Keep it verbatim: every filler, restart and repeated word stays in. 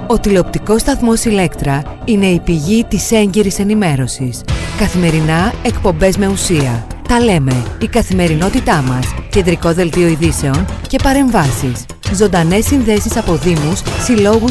Ο τηλεοπτικός σταθμός Ηλέκτρα είναι η πηγή της έγκυρης ενημέρωσης. Καθημερινά εκπομπές με ουσία. Τα λέμε, η καθημερινότητά μας, κεντρικό δελτίο ειδήσεων και παρεμβάσεις. Ζωντανές συνδέσεις από δήμους, συλλόγους